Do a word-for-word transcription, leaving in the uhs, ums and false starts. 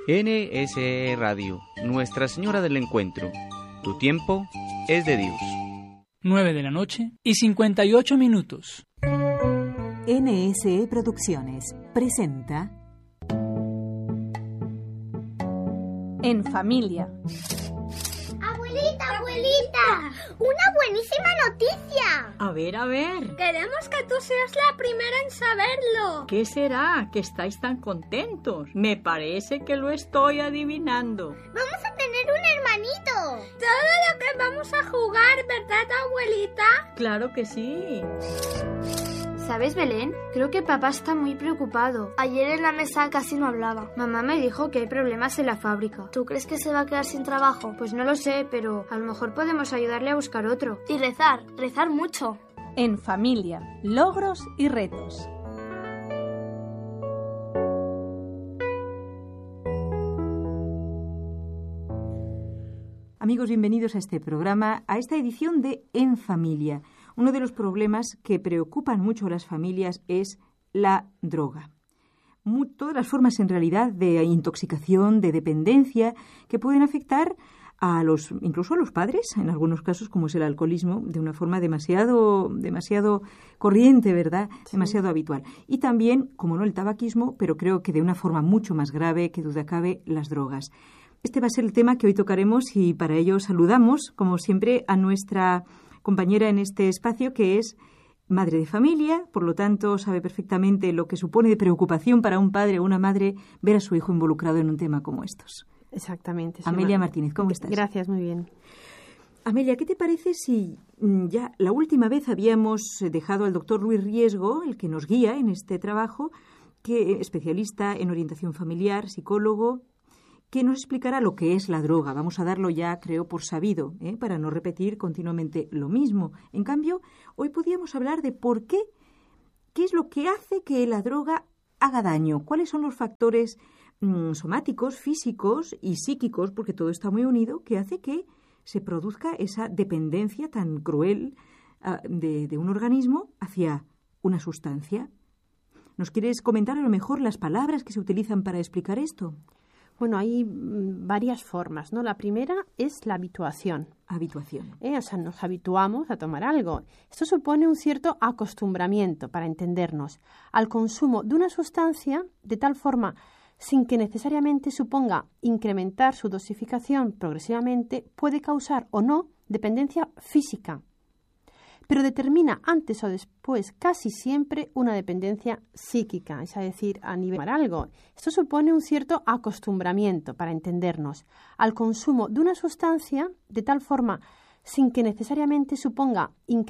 N S E Radio, Nuestra Señora del Encuentro. Tu tiempo es de Dios. nueve de la noche y cincuenta y ocho minutos. N S E Producciones presenta En Familia. Abuelita, abuelita, una buenísima noticia. A ver, a ver. Queremos que tú seas la primera en saberlo. ¿Qué será que estáis tan contentos? Me parece que lo estoy adivinando. Vamos a tener un hermanito. Todo lo que vamos a jugar, ¿verdad, abuelita? Claro que sí. ¿Sabes, Belén? Creo que papá está muy preocupado. Ayer en la mesa casi no hablaba. Mamá me dijo que hay problemas en la fábrica. ¿Tú crees que se va a quedar sin trabajo? Pues no lo sé, pero a lo mejor podemos ayudarle a buscar otro. Y rezar, rezar mucho. En Familia, logros y retos. Amigos, bienvenidos a este programa, a esta edición de En Familia. Uno de los problemas que preocupan mucho a las familias es la droga. Muy, todas las formas, en realidad, de intoxicación, de dependencia, que pueden afectar a los, incluso a los padres, en algunos casos, como es el alcoholismo, de una forma demasiado, demasiado corriente, ¿verdad? Sí. Demasiado habitual. Y también, como no, el tabaquismo, pero creo que de una forma mucho más grave, que duda cabe, las drogas. Este va a ser el tema que hoy tocaremos y para ello saludamos, como siempre, a nuestra compañera en este espacio, que es madre de familia, por lo tanto sabe perfectamente lo que supone de preocupación para un padre o una madre ver a su hijo involucrado en un tema como estos. Exactamente. Amelia Martínez, ¿cómo estás? Gracias, muy bien. Amelia, ¿qué te parece si ya la última vez habíamos dejado al doctor Luis Riesgo, el que nos guía en este trabajo, que es especialista en orientación familiar, psicólogo, que nos explicará lo que es la droga? Vamos a darlo ya, creo, por sabido, ¿eh? Para no repetir continuamente lo mismo. En cambio, hoy podríamos hablar de por qué, qué es lo que hace que la droga haga daño, cuáles son los factores mmm, somáticos, físicos y psíquicos, porque todo está muy unido, que hace que se produzca esa dependencia tan cruel uh, de, de un organismo hacia una sustancia. ¿Nos quieres comentar a lo mejor las palabras que se utilizan para explicar esto? Bueno, hay varias formas, ¿no? La primera es la habituación. Habituación. ¿Eh? O sea, nos habituamos a tomar algo. Esto supone un cierto acostumbramiento, para entendernos, al consumo de una sustancia de tal forma, sin que necesariamente suponga incrementar su dosificación progresivamente, puede causar o no dependencia física, pero determina antes o después, casi siempre, una dependencia psíquica, es decir, a nivel de algo. Esto supone un cierto acostumbramiento, para entendernos, al consumo de una sustancia de tal forma, sin que necesariamente suponga incrementar